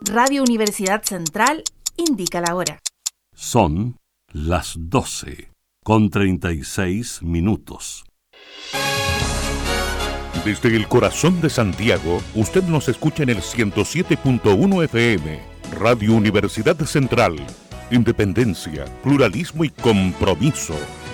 Radio Universidad Central indica la hora. Son las 12:36. Desde el corazón de Santiago, usted nos escucha en el 107.1 FM, Radio Universidad Central. Independencia, pluralismo y compromiso.